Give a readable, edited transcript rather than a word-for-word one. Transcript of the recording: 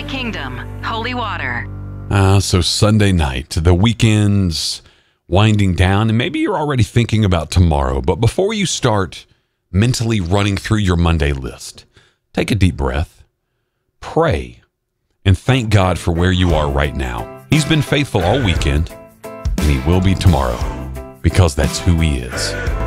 Valley Kingdom, Holy Water. So Sunday night, the weekend's winding down, and maybe you're already thinking about tomorrow. But before you start mentally running through your Monday list, take a deep breath, pray, and thank God for where you are right now. He's been faithful all weekend, and he will be tomorrow, because that's who he is.